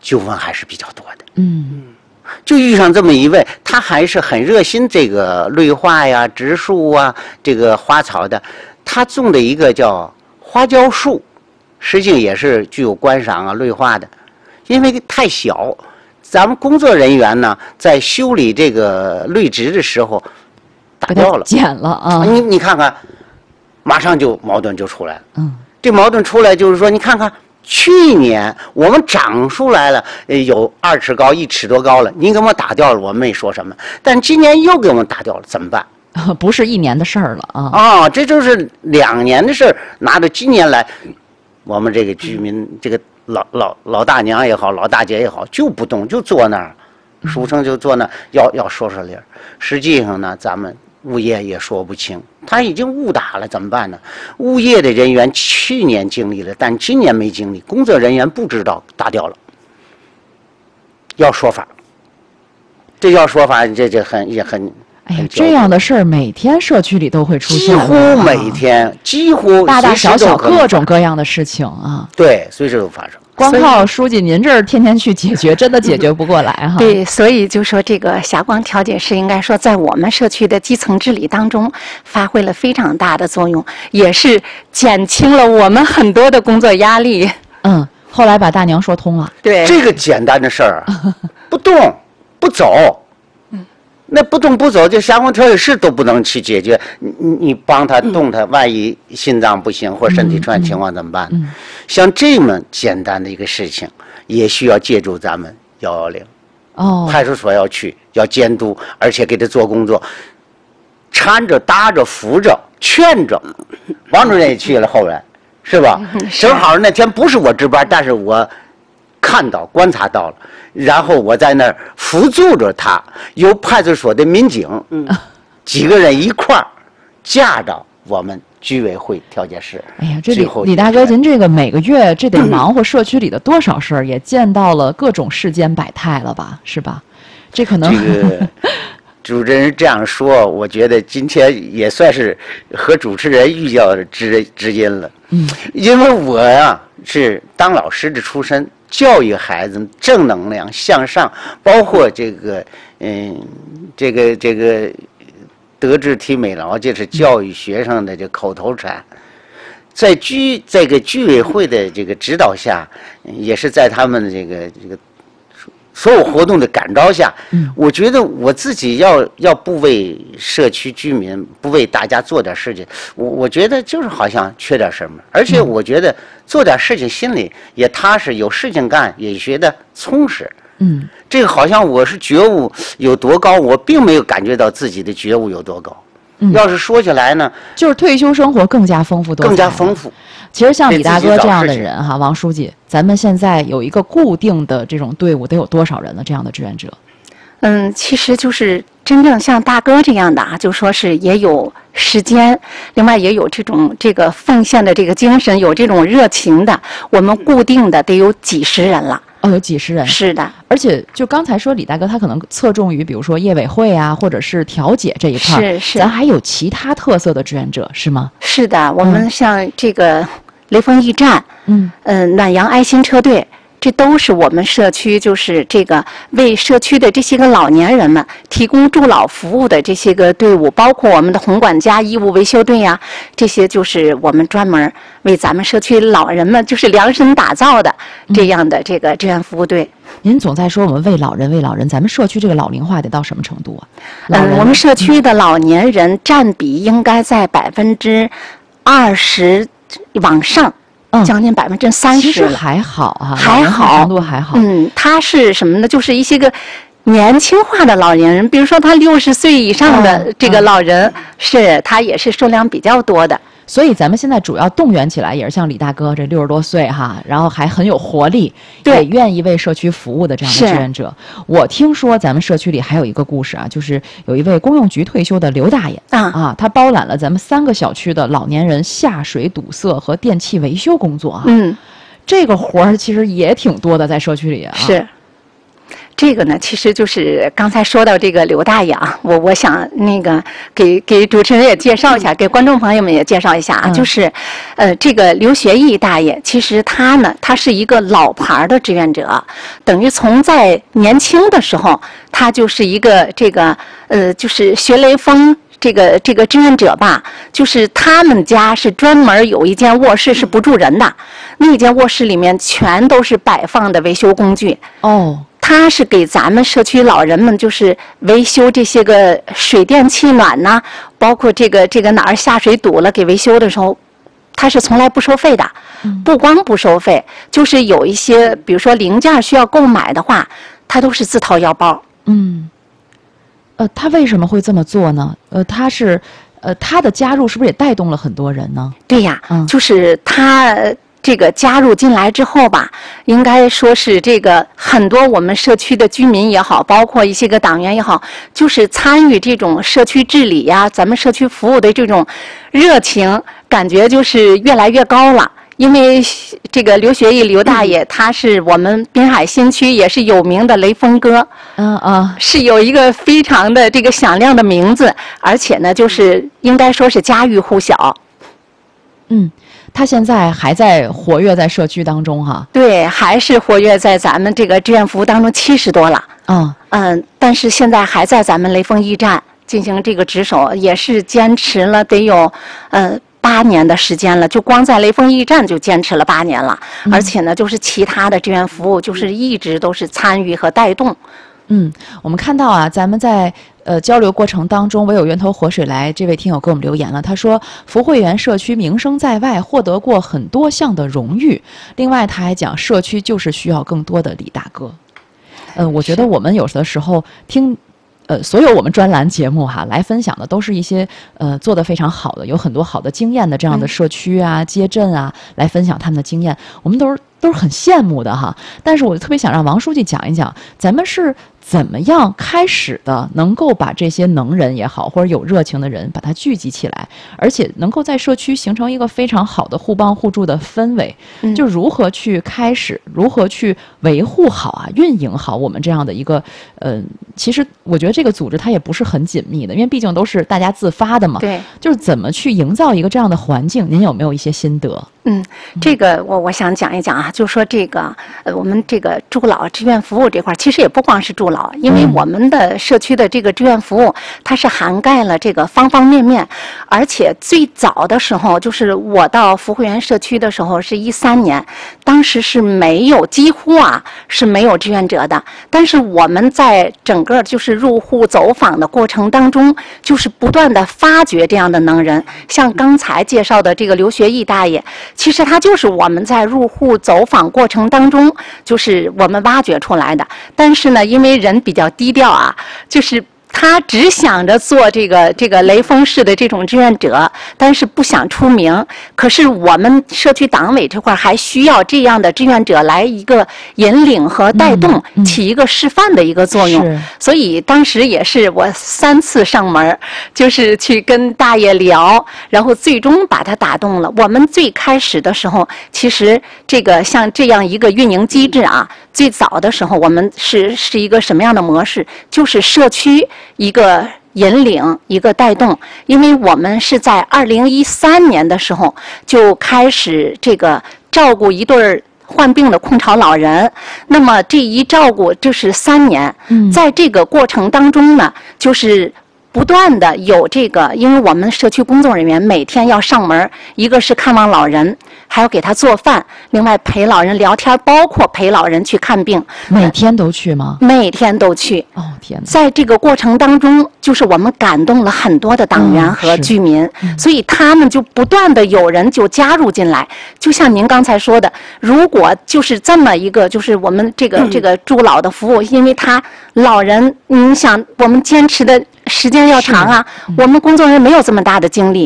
纠纷还是比较多的。就遇上这么一位，他还是很热心这个绿化呀、植树啊、这个花草的。他种的一个叫花椒树，实际也是具有观赏啊、绿化的。因为太小，咱们工作人员呢在修理这个绿植的时候打掉了、 剪了啊。 你看看，马上就矛盾就出来了。这矛盾出来就是说，你看看。去年我们长出来了，有2尺高、1尺多高了，您给我们打掉了，我们没说什么。但今年又给我们打掉了，怎么办？ 不是1年的事儿了啊！ 这就是2年的事儿，拿到今年来，我们这个居民，这个老大娘也好，老大姐也好，就不动，就坐那儿，俗称就坐那儿，要说理儿。实际上呢，咱们物业也说不清，他已经误打了，怎么办呢？物业的人员去年经历了，但今年没经历，工作人员不知道打掉了，要说法。这要说法，这也很。 哎呀，这样的事儿每天社区里都会出现， 几乎每天，几乎大大小小各种各样的事情啊。 对，随时都发生。 光靠书记您这儿天天去解决，真的解决不过来哈。 对，所以就说这个霞光调解室应该说在我们社区的基层治理当中发挥了非常大的作用，也是减轻了我们很多的工作压力。 后来把大娘说通了。 对， 这个简单的事儿，不动不走。那不动不走，这霞光调解室都不能去解决。你帮他动他，万一心脏不行或者身体出现情况怎么办？像这么简单的一个事情，也需要借助咱们110。派出所要去，要监督，而且给他做工作，搀着、搭着、扶着、劝着。王主任也去了，后来是吧？正好那天不是我值班，但是我看到、观察到了。然后我在那儿辅助着他，由派出所的民警，几个人一块儿架着我们居委会调解室。 哎呀，这李大哥，您这个每个月这得忙活社区里的多少事儿，也见到了各种世间百态了吧？是吧？这可能。 这个主持人这样说，我觉得今天也算是和主持人遇到知音了。因为我呀是当老师的出身。教育孩子正能量向上，包括这个德智体美劳，这是教育学生的这口头禅。在这个居委会的这个指导下，也是在他们的这个所有活动的感召下，我觉得我自己要不为社区居民，不为大家做点事情，我觉得就是好像缺点什么，而且我觉得做点事情心里也踏实，有事情干也觉得充实。这个好像我是觉悟有多高，我并没有感觉到自己的觉悟有多高。要是说起来呢， 就是退休生活更加丰富多彩， 更加丰富。 其实像李大哥这样的人哈，王书记，咱们现在有一个固定的这种队伍，得有多少人呢？这样的志愿者？ 其实就是真正像大哥这样的啊，就说是也有时间，另外也有这个奉献的这个精神，有这种热情的，我们固定的得有几十人了。 有几十人。是的。 而且就刚才说李大哥他可能侧重于比如说业委会啊，或者是调解这一块， 是咱还有其他特色的志愿者是吗？ 是的，我们像这个雷锋驿站，暖阳爱心车队，这都是我们社区就是这个为社区的这些个老年人们提供助老服务的这些个队伍，包括我们的红管家义务维修队呀，这些就是我们专门为咱们社区老人们就是量身打造的这样的这个志愿服务队。 您总在说我们为老人，咱们社区这个老龄化得到什么程度啊？ 我们社区的老年人占比应该在20%往上。将近30%， 其实还好哈， 还好， 程度还好。 他是什么呢？就是一些个年轻化的老年人，比如说他60岁以上的这个老人，他也是数量比较多的。 所以咱们现在主要动员起来，也是像李大哥这60多岁哈，然后还很有活力，也愿意为社区服务的这样的志愿者。我听说咱们社区里还有一个故事啊，就是有一位公用局退休的刘大爷他包揽了咱们3个小区的老年人下水堵塞和电气维修工作啊。这个活儿其实也挺多的，在社区里啊。 是。 这个呢，其实就是刚才说到这个刘大爷啊，我想那个给主持人也介绍一下，给观众朋友们也介绍一下啊，就是这个刘学义大爷，其实他是一个老牌的志愿者，等于从在年轻的时候，他就是一个就是学雷锋这个志愿者吧，就是他们家是专门有一间卧室是不住人的，那间卧室里面全都是摆放的维修工具。哦。他是给咱们社区老人们就是维修这些个水电气暖呐，包括这个哪儿下水堵了给维修的时候，他是从来不收费的。不光不收费，就是有一些比如说零件需要购买的话，他都是自掏腰包。 他为什么会这么做呢？他的加入是不是也带动了很多人呢？ 对呀，就是他这个加入进来之后吧，应该说是这个很多我们社区的居民也好，包括一些个党员也好，就是参与这种社区治理呀，咱们社区服务的这种热情，感觉就是越来越高了。因为这个刘学义刘大爷，他是我们滨海新区也是有名的雷锋哥，是有一个非常的这个响亮的名字，而且呢，就是应该说是家喻户晓。 他现在还在活跃在社区当中哈？对， 还是活跃在咱们这个志愿服务当中70多了。但是现在还在咱们雷锋驿站进行这个值守，也是坚持了得有8年的时间了，就光在雷锋驿站就坚持了8年了，而且呢，就是其他的志愿服务就是一直都是参与和带动。 我们看到啊，咱们在交流过程当中，唯有源头活水来这位听友给我们留言了，他说福慧园社区名声在外，获得过很多项的荣誉。另外他还讲，社区就是需要更多的李大哥。我觉得我们有的时候听所有我们专栏节目哈，来分享的都是一些做得非常好的，有很多好的经验的这样的社区啊、街镇啊，来分享他们的经验，我们都是很羡慕的哈。但是我特别想让王书记讲一讲，咱们是怎么样开始的，能够把这些能人也好，或者有热情的人把它聚集起来，而且能够在社区形成一个非常好的互帮互助的氛围，就如何去开始，如何去维护好啊、运营好我们这样的一个其实我觉得这个组织它也不是很紧密的，因为毕竟都是大家自发的嘛。 对， 就是怎么去营造一个这样的环境，您有没有一些心得？ 这个我想讲一讲啊，就说这个我们这个助老志愿服务这块，其实也不光是助老，因为我们的社区的这个志愿服务，它是涵盖了这个方方面面，而且最早的时候，就是我到福慧园社区的时候是13年，当时是几乎是没有志愿者的，但是我们在整个就是入户走访的过程当中，就是不断的发掘这样的能人，像刚才介绍的这个刘学义大爷。其实他就是我们在入户走访过程当中，就是我们挖掘出来的。但是呢，因为人比较低调就是他只想着做这个雷锋式的这种志愿者，但是不想出名。可是我们社区党委这块还需要这样的志愿者来一个引领和带动，起一个示范的一个作用。所以当时也是我3次上门，就是去跟大爷聊，然后最终把他打动了。我们最开始的时候，其实这个像这样一个运营机制最早的时候我们是一个什么样的模式？就是社区一个引领，一个带动。因为我们是在2013年的时候就开始这个照顾一对患病的空巢老人，那么这一照顾就是3年。在这个过程当中呢，就是不断的有这个，因为我们社区工作人员每天要上门，一个是看望老人，还要给他做饭，另外陪老人聊天，包括陪老人去看病。 每天都去吗？ 每天都去。天哪！在这个过程当中，就是我们感动了很多的党员和居民，所以他们就不断的有人就加入进来。就像您刚才说的，如果就是这么一个，就是我们这个助老的服务，因为他老人，你想我们坚持的时间要长我们工作人员没有这么大的精力，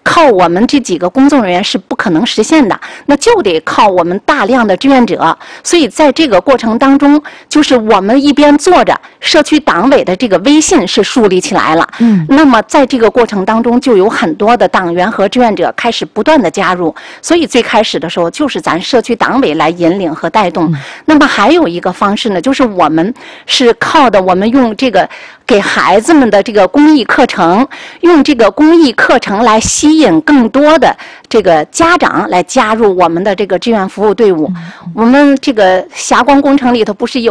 靠我们这几个工作人员是不可能实现的，那就得靠我们大量的志愿者。所以在这个过程当中，就是我们一边做着，社区党委的这个微信是树立起来了。那么在这个过程当中，就有很多的党员和志愿者开始不断的加入。所以最开始的时候，就是咱社区党委来引领和带动。那么还有一个方式呢，就是我们是靠的，我们用这个给孩子们的这个公益课程，用这个公益课程来吸引更多的这个家长来加入我们的这个志愿服务队伍。我们这个霞光工程里头不是有